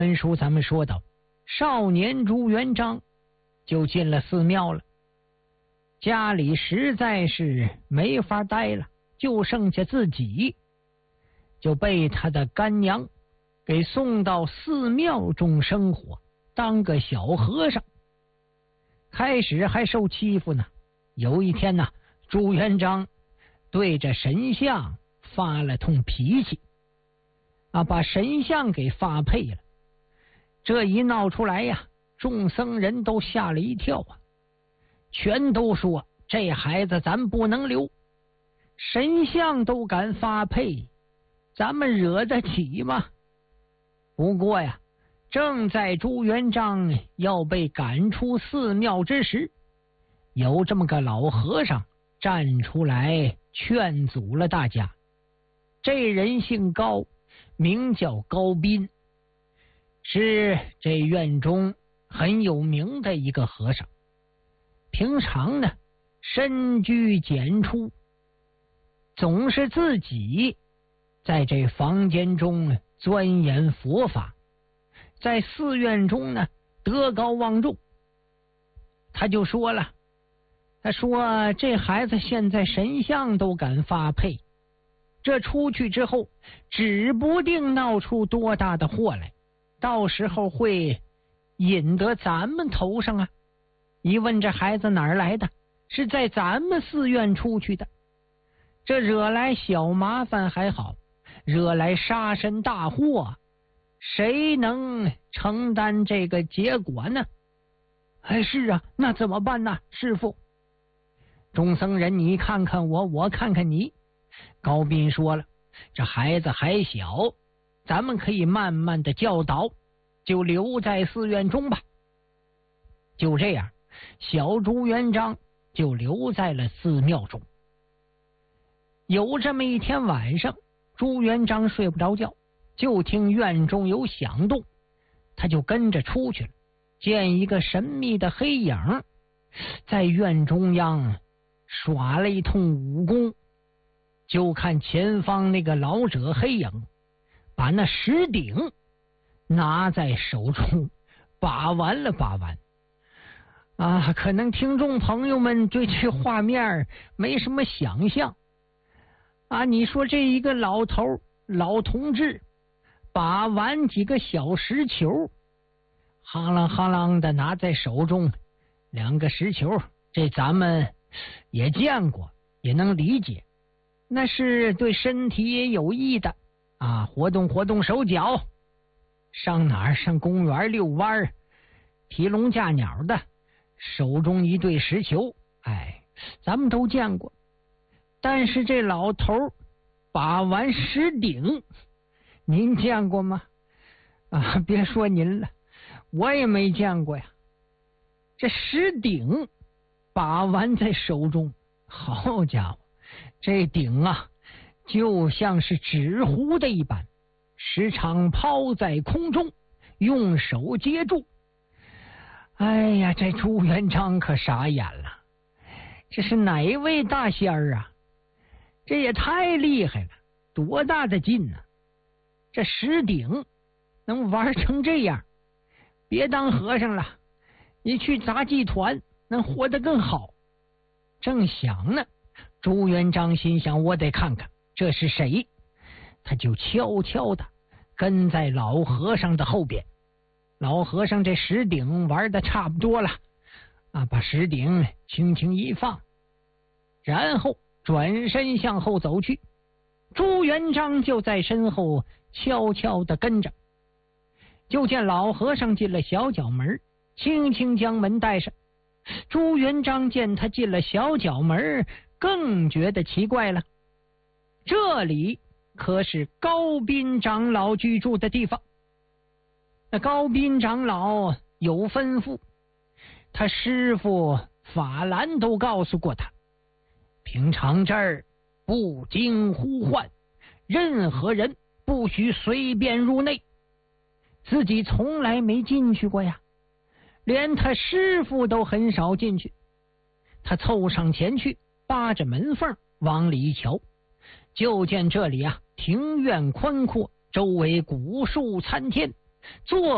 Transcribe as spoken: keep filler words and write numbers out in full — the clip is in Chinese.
本书咱们说到，少年朱元璋就进了寺庙了，家里实在是没法待了，就剩下自己，就被他的干娘给送到寺庙中生活，当个小和尚。开始还受欺负呢，有一天呢，朱元璋对着神像发了通脾气啊，把神像给发配了。这一闹出来呀，众僧人都吓了一跳啊，全都说这孩子咱不能留，神像都敢发配，咱们惹得起吗？不过呀，正在朱元璋要被赶出寺庙之时，有这么个老和尚站出来劝阻了大家。这人姓高，名叫高斌，是这院中很有名的一个和尚。平常呢，深居简出，总是自己在这房间中钻研佛法，在寺院中呢德高望重。他就说了，他说这孩子现在神像都敢发配，这出去之后指不定闹出多大的祸来，到时候会引得咱们头上啊。一问这孩子哪儿来的，是在咱们寺院出去的，这惹来小麻烦还好，惹来杀身大祸，谁能承担这个结果呢？哎，是啊，那怎么办呢？师父，众僧人你看看我，我看看你。高斌说了，这孩子还小，咱们可以慢慢的教导，就留在寺院中吧。就这样，小朱元璋就留在了寺庙中。有这么一天晚上，朱元璋睡不着觉，就听院中有响动，他就跟着出去了，见一个神秘的黑影在院中央耍了一通武功。就看前方那个老者黑影把那石鼎拿在手中把玩了把玩啊，可能听众朋友们对这画面没什么想象啊。你说这一个老头老同志把玩几个小石球，夯啷夯啷的拿在手中，两个石球，这咱们也见过，也能理解，那是对身体也有益的啊，活动活动手脚，上哪儿上公园遛弯，提笼架鸟的，手中一对石球，哎，咱们都见过。但是这老头把玩石鼎，您见过吗？啊，别说您了，我也没见过呀。这石鼎把玩在手中，好家伙，这鼎啊就像是纸糊的一般，时常抛在空中，用手接住。哎呀，这朱元璋可傻眼了，这是哪位大仙儿啊？这也太厉害了，多大的劲呢、啊？这石鼎能玩成这样，别当和尚了，你去杂技团能活得更好。正想呢，朱元璋心想，我得看看这是谁，他就悄悄的跟在老和尚的后边。老和尚这石鼎玩的差不多了啊，把石鼎轻轻一放，然后转身向后走去。朱元璋就在身后悄悄的跟着。就见老和尚进了小角门，轻轻将门带上。朱元璋见他进了小角门，更觉得奇怪了，这里可是高斌长老居住的地方。那高斌长老有吩咐，他师父法兰都告诉过他，平常这儿不经呼唤，任何人不许随便入内。自己从来没进去过呀，连他师父都很少进去。他凑上前去，扒着门缝往里一瞧，就见这里啊庭院宽阔，周围古树参天，坐